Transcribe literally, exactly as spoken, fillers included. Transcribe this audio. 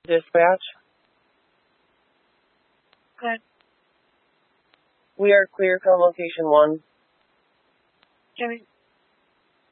Dispatch. Good. We are clear from location one. Jimmy.